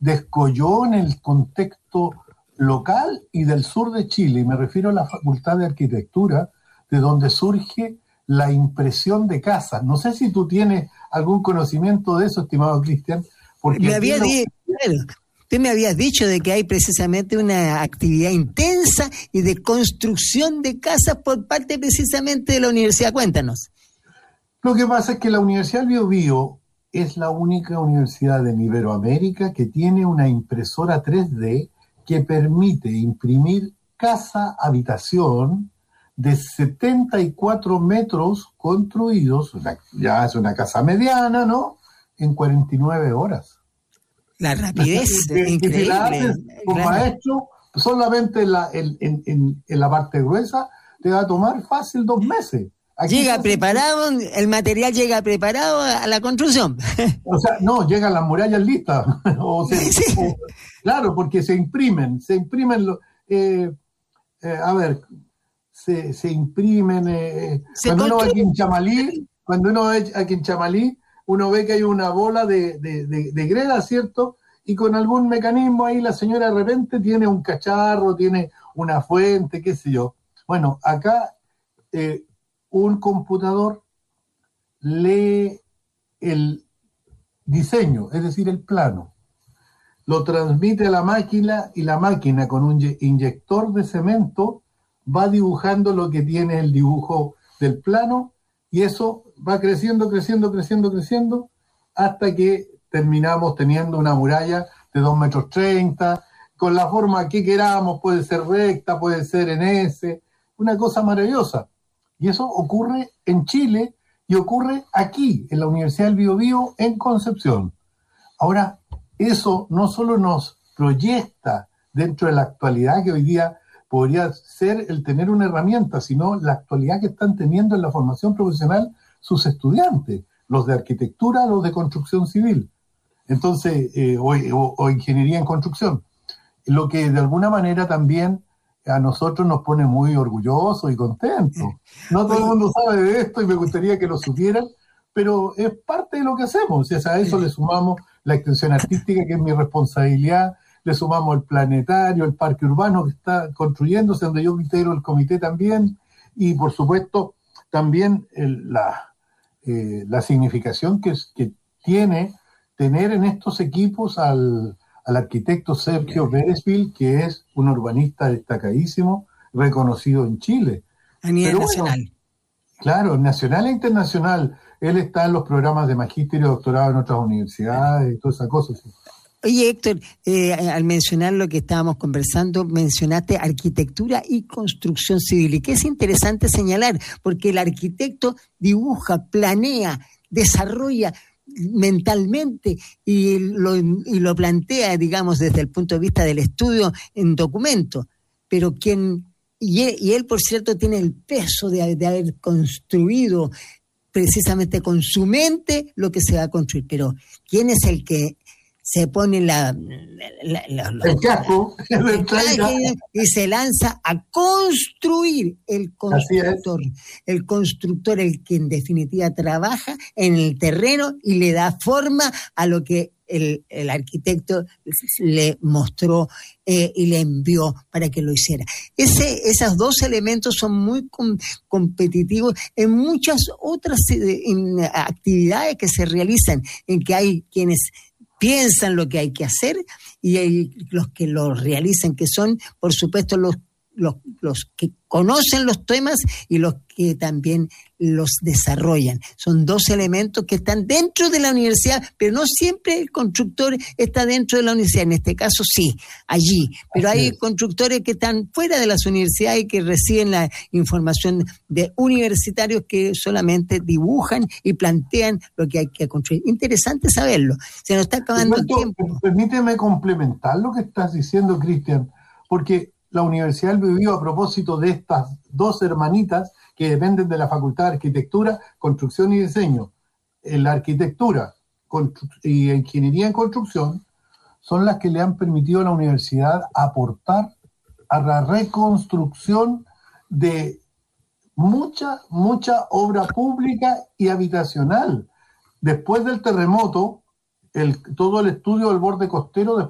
descolló en el contexto local y del sur de Chile, y me refiero a la Facultad de Arquitectura, de donde surge la impresión de casas. No sé si tú tienes algún conocimiento de eso, estimado Cristian, porque usted me había dicho de que hay precisamente una actividad intensa y de construcción de casas por parte precisamente de la universidad. Cuéntanos. Lo que pasa es que la Universidad del Biobío es la única universidad en Iberoamérica que tiene una impresora 3D que permite imprimir casa-habitación de 74 metros construidos, ya es una casa mediana, ¿no?, en 49 horas. La rapidez, increíble. Si la haces con maestro, solamente en la parte gruesa, te va a tomar fácil 2 meses. Aquí llega preparado, el material llega preparado a la construcción. O sea, no, llegan las murallas listas. Claro, porque se imprimen. Se imprimen cuando uno va aquí en Chamalí, uno ve que hay una bola de greda, ¿cierto? Y con algún mecanismo ahí la señora de repente tiene un cacharro, tiene una fuente, qué sé yo. Bueno, acá un computador lee el diseño, es decir, el plano, lo transmite a la máquina y la máquina con un inyector de cemento va dibujando lo que tiene el dibujo del plano, y eso va creciendo hasta que terminamos teniendo una muralla de 2,30 metros, con la forma que queramos, puede ser recta, puede ser en S, una cosa maravillosa. Y eso ocurre en Chile y ocurre aquí, en la Universidad del Biobío, en Concepción. Ahora, eso no solo nos proyecta dentro de la actualidad que hoy día podría ser el tener una herramienta, sino la actualidad que están teniendo en la formación profesional sus estudiantes, los de arquitectura, los de construcción civil, entonces o ingeniería en construcción, lo que de alguna manera también a nosotros nos pone muy orgullosos y contentos. No todo el mundo sabe de esto y me gustaría que lo supieran, pero es parte de lo que hacemos. O sea, a eso le sumamos la extensión artística, que es mi responsabilidad, le sumamos el planetario, el parque urbano que está construyéndose, donde yo integro el comité también, y por supuesto también la significación que tiene tener en estos equipos al arquitecto Sergio Beresville, que es un urbanista destacadísimo, reconocido en Chile. A nivel nacional. Bueno, claro, nacional e internacional. Él está en los programas de magíster y doctorado en otras universidades y todas esas cosas. ¿Sí? Oye, Héctor, al mencionar lo que estábamos conversando, mencionaste arquitectura y construcción civil, y que es interesante señalar, porque el arquitecto dibuja, planea, desarrolla mentalmente y lo plantea, digamos, desde el punto de vista del estudio en documento, pero él, por cierto, tiene el peso de haber construido precisamente con su mente lo que se va a construir. Pero ¿quién es el que se pone el casco y se lanza a construir? El constructor. El constructor, el que en definitiva trabaja en el terreno y le da forma a lo que el arquitecto le mostró y le envió para que lo hiciera. Esos dos elementos son muy competitivos en muchas otras actividades que se realizan, en que hay quienes piensan lo que hay que hacer y hay los que lo realizan, que son, por supuesto, los que conocen los temas y los que también los desarrollan. Son dos elementos que están dentro de la universidad, pero no siempre el constructor está dentro de la universidad. En este caso sí, allí. Pero hay constructores que están fuera de las universidades y que reciben la información de universitarios que solamente dibujan y plantean lo que hay que construir. Interesante saberlo. Se nos está acabando el tiempo. Permíteme complementar lo que estás diciendo, Cristian, porque la Universidad del Biobío, a propósito de estas dos hermanitas que dependen de la Facultad de Arquitectura, Construcción y Diseño, en la arquitectura y ingeniería en construcción, son las que le han permitido a la universidad aportar a la reconstrucción de mucha obra pública y habitacional. Después del terremoto, todo el estudio del borde costero